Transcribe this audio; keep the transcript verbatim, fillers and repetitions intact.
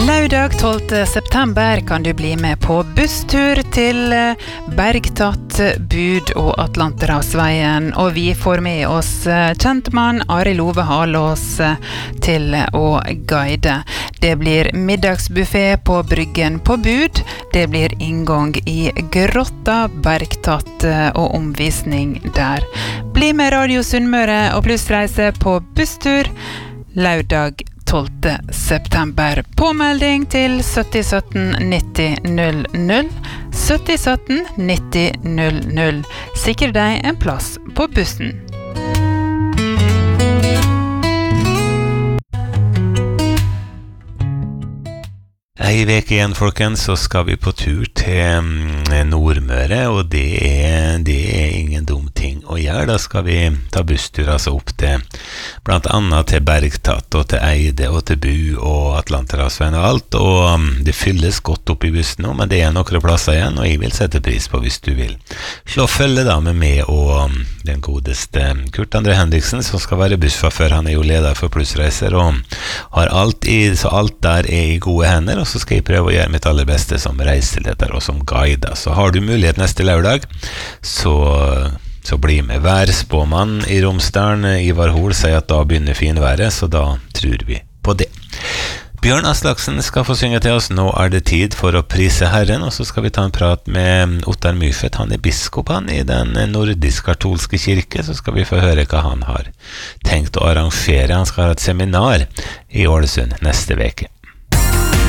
Lørdag tolvte september kan du bli med på busstur til Bergtatt, Bud og Atlanterhavsveien, og vi får med oss kjentmann Arild Ove Halås til å guide. Det blir middagsbuffet på Bryggen på Bud, det blir inngang i Grotta Bergtatt og omvisning der. Bli med Radio Sunnmøre og plussreise på busstur lørdag tolvte september. Påmelding til sytti sytten nitti null null. sytti sytten nitti null null. Sikre deg en plass på bussen. Ei veke igjen, folkens, så skal vi på tur til Nordmøre, og det er, det er ingen dum ting å gjøre. Da skal vi ta busstur altså opp til, blant annet til Bergtatt, og til Eide, og til Bu, og Atlanterhavsveien og alt, og det fylles godt opp i bussen nå, men det er noen plasser igjen, og jeg vil sette pris på hvis du vil. Slå følge da med meg og den godeste Kurt André Henriksen, som skal være bussfører. Han er jo leder for Plussreiser, og har alt i, så alt der er i gode hender, og så skal jeg prøve å gjøre mitt aller beste som reiseleder og som guide. Så har du mulighet neste lørdag, så, så bli med. Værspåmann i Romsdalen, Ivar Hol, sier at da begynner finværet, så da tror vi på det. Bjørn Aslaksen skal få synge til oss. Nå er det tid for å prise Herren, og så skal vi ta en prat med Ottar Myfet. Han er biskop han i den nordisk-katolske kirke, så skal vi få høre hva han har tenkt å arrangere. Han skal ha et seminar i Ålesund neste veke.